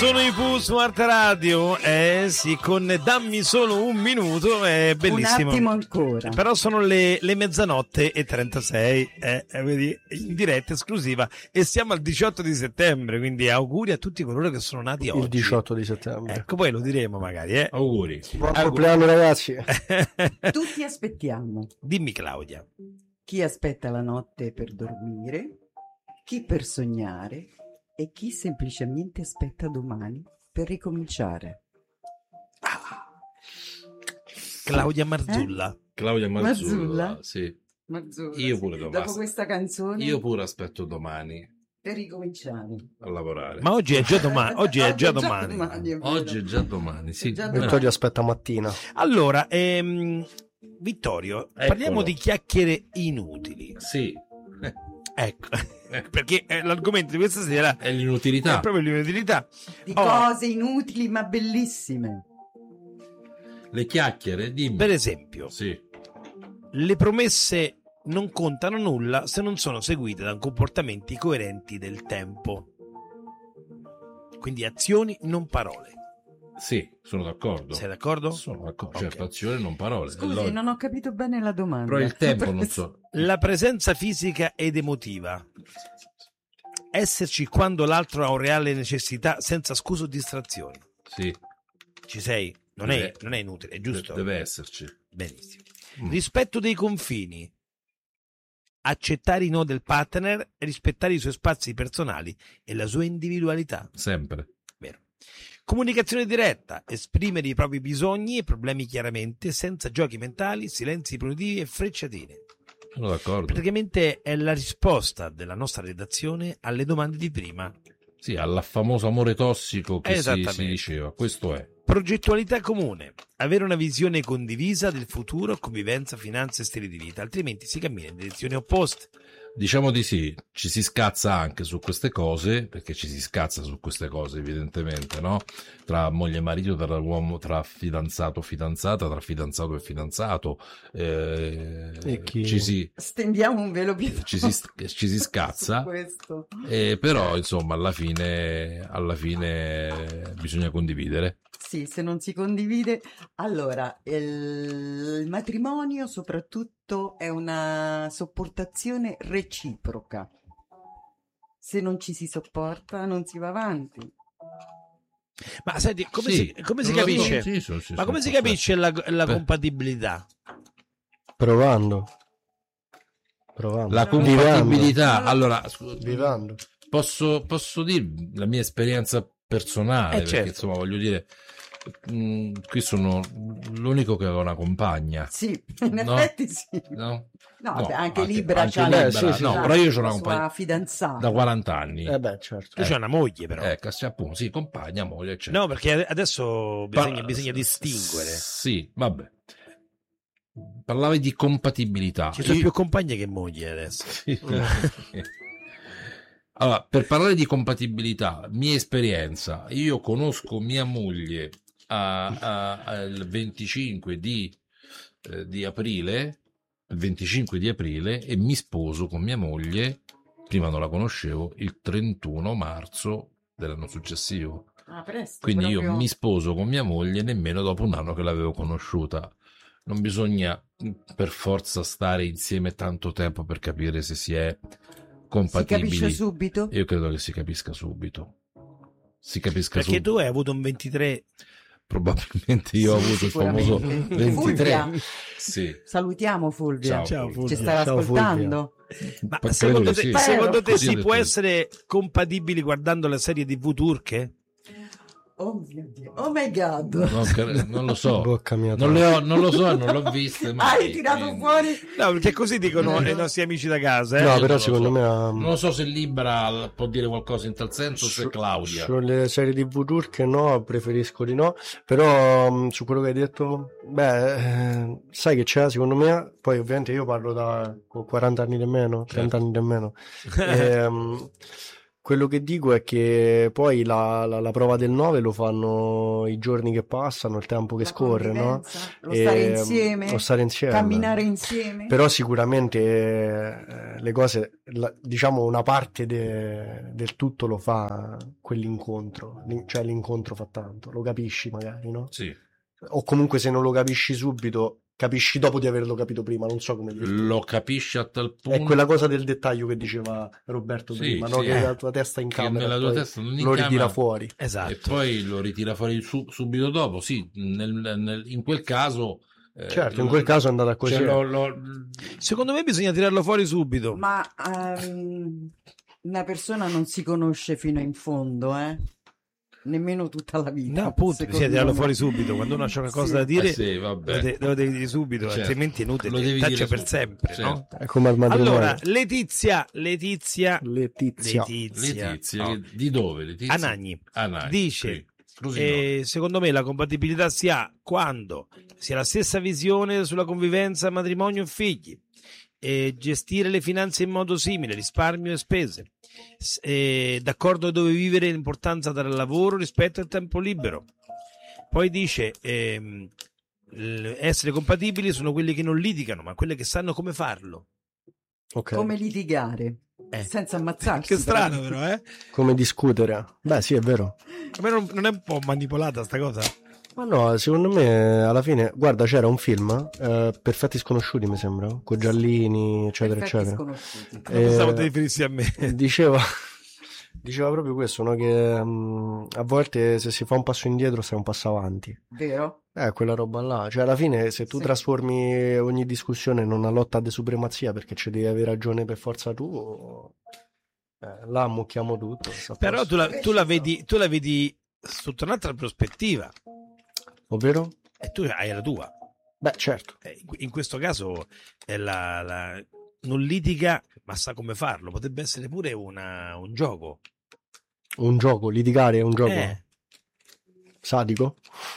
Sono i Pooh Smart Radio, sì, con Dammi solo un minuto, è bellissimo. Un attimo ancora. Però sono le mezzanotte e 36, vedi, in diretta esclusiva, e siamo al 18 di settembre, quindi auguri a tutti coloro che sono nati oggi. Il 18 di settembre. Ecco, poi lo diremo magari, Auguri. Buon compleanno, ragazzi. Tutti aspettiamo. Dimmi, Claudia. Chi aspetta la notte per dormire, chi per sognare e chi semplicemente aspetta domani per ricominciare. Claudia Marzulla. Claudia Marzulla, Marzullah? sì. Marzullah, Io pure domani. Dopo questa canzone Io pure aspetto domani per ricominciare. a lavorare. Ma oggi è già domani. Oggi è già domani. È vero. Oggi è già domani, sì. È già domani. Vittorio aspetta mattina. Allora, Vittorio, parliamo di chiacchiere inutili. Sì, Ecco, perché l'argomento di questa sera è l'inutilità. è proprio l'inutilità. Di cose inutili ma bellissime. Le chiacchiere, dimmi. Per esempio, Sì, le promesse non contano nulla se non sono seguite da comportamenti coerenti del tempo. Quindi azioni, non parole. sì, sono d'accordo. Sei d'accordo? Sono d'accordo. Ok. Certo, azione, non parole. Scusi, Allora- non ho capito bene la domanda. Però il tempo non so. La presenza fisica ed emotiva. Esserci quando l'altro ha una reale necessità senza scuse o distrazioni. Sì, Ci sei? Non è inutile, è giusto? deve esserci. Benissimo. Rispetto dei confini. Accettare i no del partner e rispettare i suoi spazi personali e la sua individualità. Sempre. Vero. Comunicazione diretta. Esprimere i propri bisogni e problemi chiaramente, senza giochi mentali, silenzi punitivi e frecciatine. Sono d'accordo. Praticamente è la risposta della nostra redazione alle domande di prima. Sì, al famoso amore tossico che si Esattamente. diceva. Questo è. Progettualità comune. Avere una visione condivisa del futuro, convivenza, finanza e stile di vita, altrimenti si cammina in direzioni opposte. Diciamo di sì, ci si scazza anche su queste cose, perché ci si scazza su queste cose evidentemente, no? Tra moglie e marito, tra uomo, tra fidanzato e fidanzata, tra fidanzato e fidanzato, E chi? Stendiamo un velo più ci si scazza, su questo. però insomma alla fine bisogna condividere. Sì, se non si condivide. Allora, il matrimonio soprattutto è una sopportazione reciproca. Se non ci si sopporta, non si va avanti. Ma senti, come Sì, come si non lo so, capisce? sì, Ma come si sono capisce la Beh. compatibilità? Provando. la compatibilità. Allora, Vivendo. posso dirvi la mia esperienza personale, perché certo. insomma voglio dire, qui sono l'unico che aveva una compagna. Sì, in No. effetti sì. No? No, No, beh, anche Libera anche c'ha Libera, sì, sì, no, sì. però io ho una la compagna sua fidanzata. da 40 anni. Beh, certo. Tu c'hai una moglie però. Ecco, sì, appunto, sì, compagna, moglie, eccetera. No, perché adesso bisogna distinguere. Sì, vabbè. Parlavi di compatibilità. Ci sono più compagne che mogli adesso. Sì. Allora, per parlare di compatibilità, mia esperienza, io conosco mia moglie al 25 di aprile, il 25 di aprile, e mi sposo con mia moglie, prima non la conoscevo, il 31 marzo dell'anno successivo. Ah, presto, Quindi io proprio. mi sposo con mia moglie nemmeno dopo un anno che l'avevo conosciuta. Non bisogna per forza stare insieme tanto tempo per capire se si è Si compatibili. capisce subito? Io credo che si capisca subito. Si capisca Perché subito. tu hai avuto un 23. Probabilmente io ho avuto il famoso Sicuramente. 23. Fulvia. Sì. Salutiamo Fulvia. Ciao, Fulvia. Ci starà Ciao, ascoltando? Ma Credo secondo che te, sì. secondo te Così si ho può detto. essere compatibili guardando la serie TV turche? Oh mio Dio. Oh my God. Non lo so. Bocca mia. Non lo so, non l'ho viste mai. Hai tirato quindi- fuori. No, perché così dicono i nostri amici da casa. No, non però lo secondo so. me Non lo so se Libera può dire qualcosa in tal senso, se Claudia. sulle serie TV turche no, preferisco di no, però su quello che hai detto, sai che c'è secondo me, poi ovviamente io parlo con 40 anni di meno, 30 anni di meno, quello che dico è che poi la prova del 9 lo fanno i giorni che passano, il tempo che La scorre, no? convivenza, lo stare insieme, Lo stare insieme. camminare insieme. Però sicuramente le cose, diciamo una parte del tutto lo fa quell'incontro, cioè l'incontro fa tanto, lo capisci magari, no? Sì. O comunque se non lo capisci subito, capisci dopo di averlo capito prima, non so come dirti. Lo capisci a tal punto. È quella cosa del dettaglio che diceva Roberto Sì, prima, sì, no? Che la tua testa in che camera nella tua poi testa non in lo ritira camera. fuori. Esatto. E poi lo ritira fuori subito dopo. Sì, in quel caso. Certo, in quel caso è andata così. Cioè, Secondo me bisogna tirarlo fuori subito. Ma una persona non si conosce fino in fondo, nemmeno tutta la vita. No, appunto, secondo bisogna tirarlo me. fuori subito. Quando uno ha qualcosa Sì. da dire, sì, vabbè. lo devi dire subito, Certo. altrimenti è Lo inutile. devi Taccia dire per subito. sempre, Certo. no? È come al matrimonio. Allora, Letizia. Letizia. Letizia, no. di dove? Letizia? Anagni. Anagni, Dice, sì. Così secondo me la compatibilità si ha quando si ha la stessa visione sulla convivenza, matrimonio e figli, e gestire le finanze in modo simile, risparmio e spese, d'accordo dove vivere, l'importanza del lavoro rispetto al tempo libero. Poi dice essere compatibili sono quelli che non litigano, ma quelli che sanno come farlo. Ok. Come litigare senza ammazzarsi. Che strano però, eh? Come discutere. Beh, sì, è vero. A me non è un po' manipolata sta cosa? Ma no, secondo me alla fine, guarda, c'era un film, Perfetti Sconosciuti mi sembra, con Giallini, eccetera, Perfetti eccetera. sconosciuti. Non pensavo ti riferissi a me. Diceva proprio questo, no? Che a volte se si fa un passo indietro stai un passo avanti. Vero? Quella roba là. Cioè, alla fine, se tu Sì. trasformi ogni discussione in una lotta di supremazia perché ci devi avere ragione per forza tu, là ammucchiamo tutto. sta a Però posto. tu la vedi sotto un'altra prospettiva Ovvero? e tu hai la tua. Beh, certo. In questo caso è non litiga, ma sa come farlo. Potrebbe essere pure un gioco. Un gioco, litigare è un gioco sadico?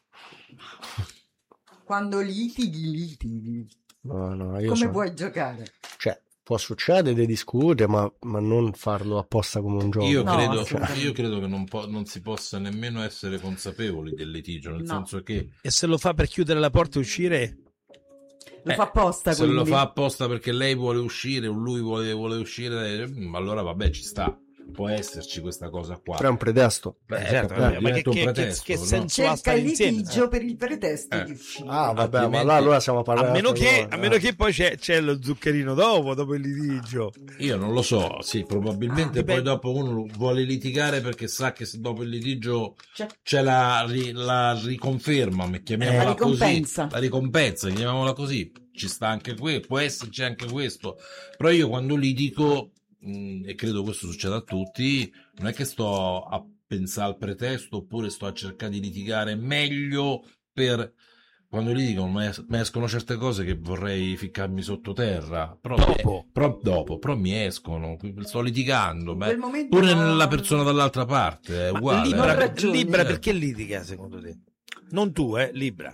Quando litighi. No, io Come puoi giocare? Cioè, può succedere, discute, ma non farlo apposta come un gioco. Io No, credo, assolutamente. io credo che non si possa nemmeno essere consapevoli del litigio, nel No. senso che E se lo fa per chiudere la porta e uscire, Lo fa apposta, se lo quindi. fa apposta perché lei vuole uscire o lui vuole uscire, allora vabbè, ci sta. Può esserci questa cosa qua. Però è un pretesto. certo, ecco, vabbè, ma diventa un che pretesto, no? senso ha Cerca stare il insieme? litigio per il pretesto di uscire. Ah, vabbè, ma Altrimenti- là allora stiamo parlando. A meno che poi c'è lo zuccherino dopo il litigio. Io non lo so, sì, probabilmente poi dopo uno vuole litigare perché sa che se dopo il litigio c'è la riconferma, chiamiamola La ricompensa. così, la ricompensa, chiamiamola così, ci sta anche può esserci anche questo, però io quando litigo, e credo questo succeda a tutti, non è che sto a pensare al pretesto oppure sto a cercare di litigare meglio per... Quando litigo mi escono certe cose che vorrei ficcarmi sottoterra, però mi escono, sto litigando, In quel momento pure no. nella persona dall'altra parte è Ma uguale. non ragioni. Libra perché litiga secondo te? Non tu, Libra.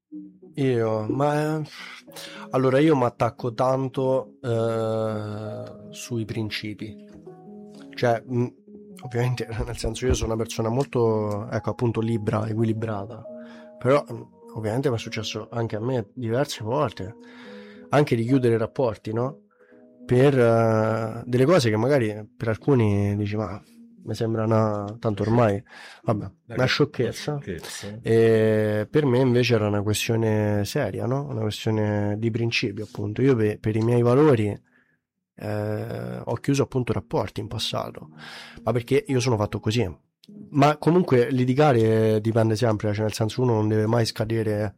Allora io mi attacco tanto sui principi. Cioè, ovviamente, nel senso, io sono una persona molto, ecco, appunto, libera, equilibrata. Però, ovviamente, mi è successo anche a me diverse volte, anche di chiudere rapporti, no? Per delle cose che magari per alcuni dici, ma mi sembra tanto ormai, vabbè, una sciocchezza. E per me invece era una questione seria, no? Una questione di principio, appunto. Io per i miei valori ho chiuso appunto rapporti in passato, ma perché io sono fatto così. Ma comunque litigare dipende sempre, cioè nel senso uno non deve mai scadere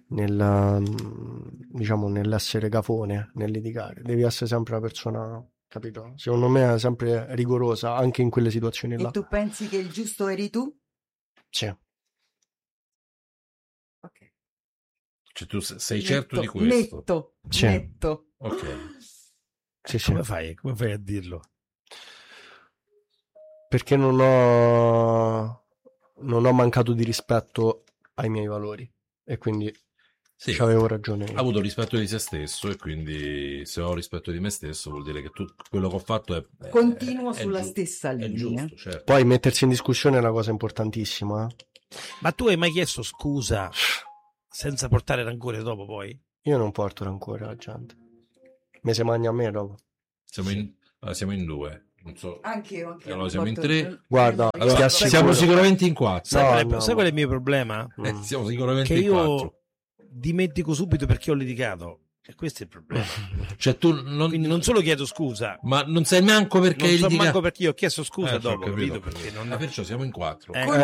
diciamo, nell'essere cafone, nel litigare. Devi essere sempre una persona, capito? Secondo me è sempre rigorosa anche in quelle situazioni là. E tu pensi che il giusto eri tu? Sì. Ok. Cioè tu sei certo di questo? Netto, Sì. netto. Ok. Sì, sì. Come fai a dirlo? Perché non ho mancato di rispetto ai miei valori e quindi Sì, C'avevo ragione ha io. avuto rispetto di se stesso, e quindi se ho rispetto di me stesso vuol dire che tutto quello che ho fatto è Continuo è sulla giu- stessa è linea. giusto, certo. Poi mettersi in discussione è una cosa importantissima. Ma tu hai mai chiesto scusa senza portare rancore dopo poi? Io non porto rancore alla gente. Me se mangia a me dopo. Siamo in due, non so. Anche io. Allora siamo in tre. Guarda, Allora, ti assicuro. siamo sicuramente in quattro. Sai, No, qual è, no. sai qual è il mio problema? Siamo sicuramente Che in quattro. io dimentico subito perché ho litigato. E questo è il problema. Cioè tu non, Quindi non solo chiedo scusa, ma non sai manco perché non hai so litigato. manco perché io ho chiesto scusa Ho dopo, capito. capito? Perché non... Perciò siamo in quattro. Eh,